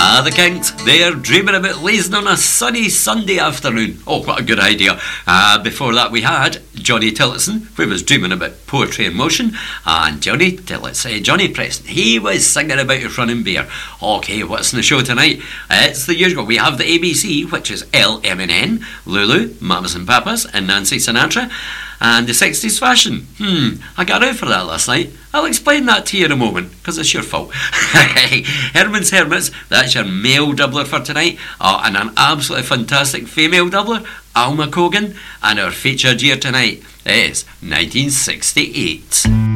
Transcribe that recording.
The Kinks, they're dreaming about lazing on a sunny Sunday afternoon. Oh, what a good idea. Before that we had Johnny Tillotson, who was dreaming about poetry in motion, and Johnny Preston, he was singing about running beer. Okay, what's in the show tonight? It's the usual. We have the ABC, which is LMNN, Lulu, Mamas and Papas, and Nancy Sinatra, and the 60s fashion. I got out for that last night. I'll explain that to you in a moment, because it's your fault. Herman's Hermits, that's your male doubler for tonight. And an absolutely fantastic female doubler, Alma Cogan. And our featured year tonight is 1968.